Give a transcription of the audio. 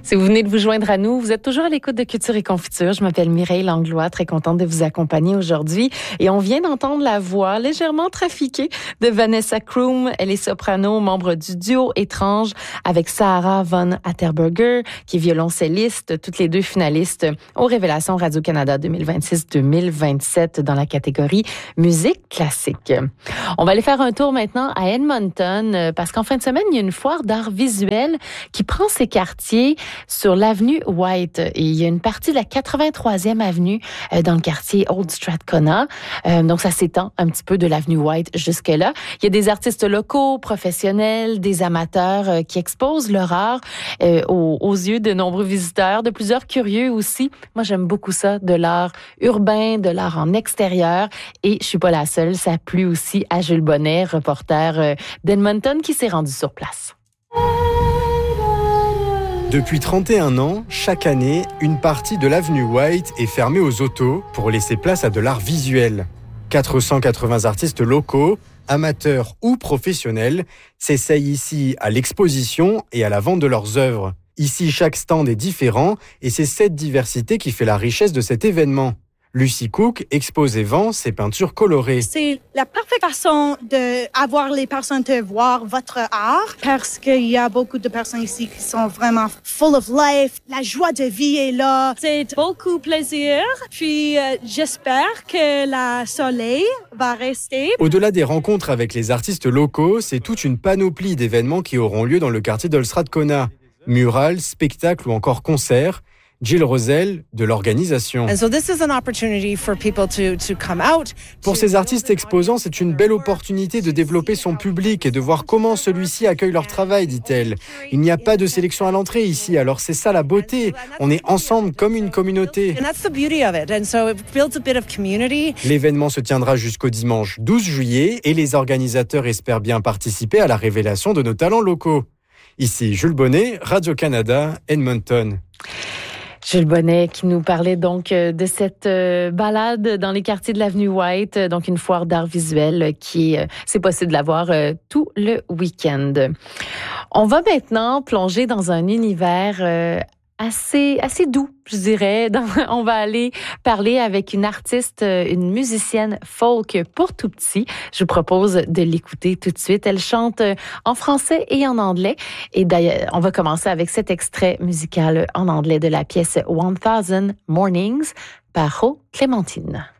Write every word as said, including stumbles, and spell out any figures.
Si vous venez de vous joindre à nous, vous êtes toujours à l'écoute de Culture et Confiture. Je m'appelle Mireille Langlois, très contente de vous accompagner aujourd'hui. Et on vient d'entendre la voix légèrement trafiquée de Vanessa Kroom. Elle est soprano, membre du duo Étrange avec Sarah Von Atterberger, qui est violoncelliste, toutes les deux finalistes aux Révélations Radio-Canada deux mille vingt-six deux mille vingt-sept dans la catégorie musique classique. On va aller faire un tour maintenant à Edmonton parce qu'en fin de semaine, il y a une foire d'art visuel qui prend ses quartiers sur l'avenue White. Et il y a une partie de la quatre-vingt-troisième avenue euh, dans le quartier Old Strathcona. Euh, donc, ça s'étend un petit peu de l'avenue White jusque-là. Il y a des artistes locaux, professionnels, des amateurs euh, qui exposent leur art euh, aux, aux yeux de nombreux visiteurs, de plusieurs curieux aussi. Moi, j'aime beaucoup ça, de l'art urbain, de l'art en extérieur. Et je suis pas la seule, ça a plu aussi à Jules Bonnet, reporter euh, d'Edmonton, qui s'est rendu sur place. Depuis trente et un ans, chaque année, une partie de l'avenue White est fermée aux autos pour laisser place à de l'art visuel. quatre cent quatre-vingts artistes locaux, amateurs ou professionnels, s'essayent ici à l'exposition et à la vente de leurs œuvres. Ici, chaque stand est différent et c'est cette diversité qui fait la richesse de cet événement. Lucy Cook expose et vend ses peintures colorées. C'est la parfaite façon d'avoir les personnes de voir votre art parce qu'il y a beaucoup de personnes ici qui sont vraiment full of life. La joie de vie est là. C'est beaucoup plaisir. Puis euh, j'espère que le soleil va rester. Au-delà des rencontres avec les artistes locaux, c'est toute une panoplie d'événements qui auront lieu dans le quartier d'Old Strathcona. Murales, spectacles ou encore concerts. Jill Roselle, de l'organisation. And so this is an opportunity for people to to come out. Pour ces artistes exposants, c'est une belle opportunité de développer son public et de voir comment celui-ci accueille leur travail, dit-elle. Il n'y a pas de sélection à l'entrée ici, alors c'est ça la beauté. On est ensemble comme une communauté. And that's the beauty of it. And so it builds a bit of community. L'événement se tiendra jusqu'au dimanche douze juillet et les organisateurs espèrent bien participer à la révélation de nos talents locaux. Ici Jules Bonnet, Radio-Canada, Edmonton. Jules Bonnet qui nous parlait donc de cette balade dans les quartiers de l'avenue White, donc une foire d'art visuel qui, c'est possible de la voir tout le week-end. On va maintenant plonger dans un univers assez assez doux, je dirais. On va aller parler avec une artiste, une musicienne folk pour tout petit. Je vous propose de l'écouter tout de suite. Elle chante en français et en anglais. Et d'ailleurs, on va commencer avec cet extrait musical en anglais de la pièce One Thousand Mornings par Jo Clémentine.